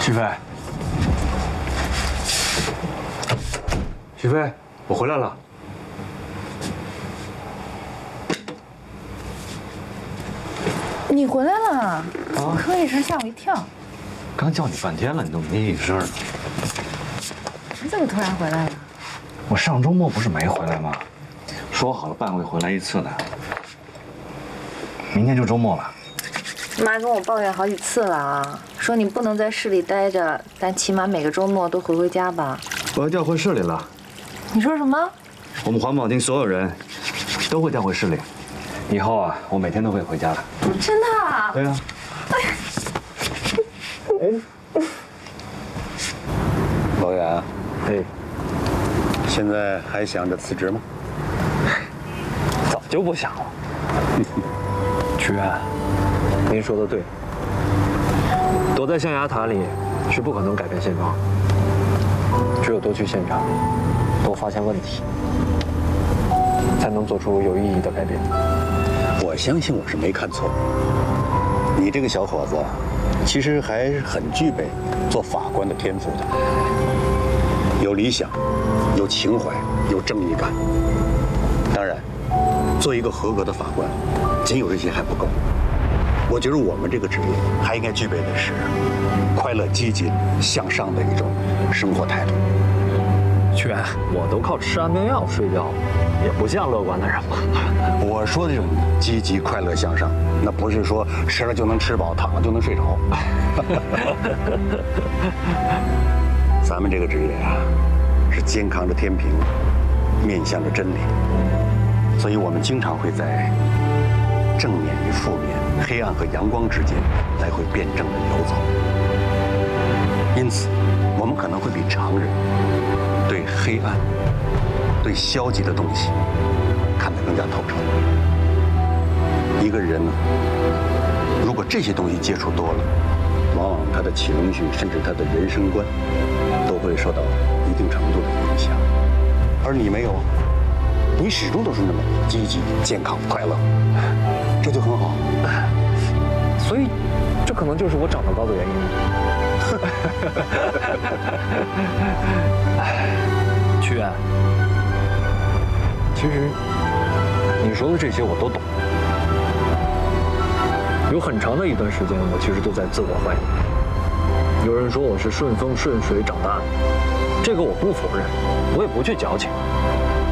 许飞，许飞，我回来了。 你回来了啊！说一声吓我一跳。 刚叫你半天了，你都没应声呢。 你怎么突然回来了？ 我上周末不是没回来吗？说好了半个月回来一次呢。明天就周末了。 妈跟我抱怨好几次了啊，说你不能在市里待着，但起码每个周末都回家吧。 我要调回市里了。 你说什么？ 我们环保厅所有人都会调回市里。以后啊，我每天都会回家的。 真的啊？ 对呀。 老袁， 哎， 现在还想着辞职吗？ 早就不想了。曲远，您说的对，躲在象牙塔里是不可能改变现状，只有多去现场，多发现问题，才能做出有意义的改变。 我相信我是没看错，你这个小伙子，其实还是很具备做法官的天赋的，有理想，有情怀，有正义感。当然，做一个合格的法官，仅有这些还不够。我觉得我们这个职业还应该具备的是快乐、积极、向上的一种生活态度。 曲远，我都靠吃安眠药睡觉，也不像乐观的人嘛。 我说的这种积极、快乐、向上，那不是说吃了就能吃饱，躺了就能睡着。咱们这个职业啊，是肩扛着天平，面向着真理，所以我们经常会在正面与负面、黑暗和阳光之间来回辩证的游走。因此，我们可能会比常人对黑暗、对消极的东西看得更加透彻。一个人呢，如果这些东西接触多了，往往他的情绪甚至他的人生观都会受到一定程度的影响。而你没有，你始终都是那么积极、健康、快乐，这就很好。 所以，这可能就是我长得高的原因。曲远，其实你说的这些我都懂。有很长的一段时间，我其实都在自我怀疑。有人说我是顺风顺水长大的，这个我不否认，我也不去矫情。